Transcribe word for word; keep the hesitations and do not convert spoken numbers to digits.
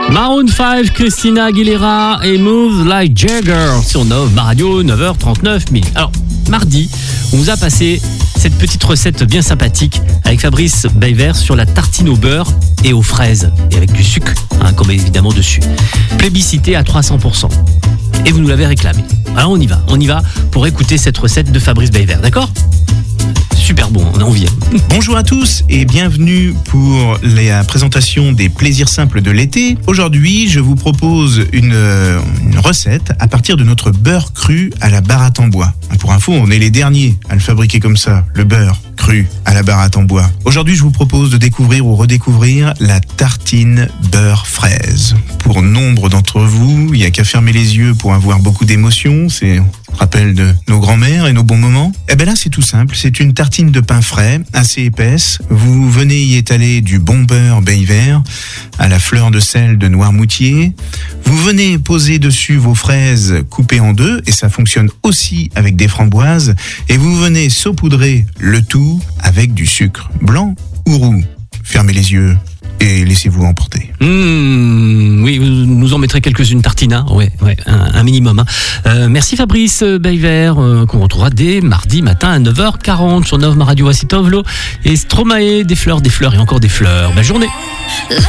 Maroon cinq, Christina Aguilera et Move Like Jagger sur Nov Ma Radio, neuf heures trente-neuf minutes. Alors, mardi, on vous a passé cette petite recette bien sympathique avec Fabrice Bayver sur la tartine au beurre et aux fraises et avec du sucre, hein, comme évidemment dessus. Plébiscité à trois cents pour cent. Et vous nous l'avez réclamé. Alors on y va, on y va pour écouter cette recette de Fabrice Bayver, d'accord ? Super bon, on a envie. Bonjour à tous et bienvenue pour la présentation des plaisirs simples de l'été. Aujourd'hui, je vous propose une, une recette à partir de notre beurre cru à la baratte en bois. Pour info, on est les derniers à le fabriquer comme ça, le beurre cru à la baratte en bois. Aujourd'hui, je vous propose de découvrir ou redécouvrir la tartine beurre fraise. Pour nombre d'entre vous, il n'y a qu'à fermer les yeux pour avoir beaucoup d'émotions. C'est rappel de nos grands-mères et nos bons moments. Eh ben là, c'est tout simple. C'est une tartine de pain frais, assez épaisse. Vous venez y étaler du bon beurre Bayver à la fleur de sel de Noirmoutier. Vous venez poser dessus vos fraises coupées en deux, et ça fonctionne aussi avec des framboises. Et vous venez saupoudrer le tout avec du sucre blanc ou roux. Fermez les yeux et laissez-vous emporter. Mmh, oui, vous nous en mettrez quelques-unes tartines, hein, ouais, ouais, un, un minimum. Hein. Euh, merci Fabrice Bayver, euh, qu'on retrouvera dès mardi matin à neuf heures quarante sur Nov Ma Radio. Voici Tovlo et Stromae, des fleurs, des fleurs et encore des fleurs. Belle journée.